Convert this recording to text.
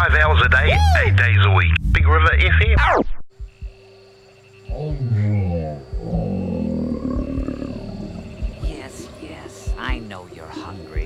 5 hours a day, 8 days a week. Big River FM. Yes, I know you're hungry.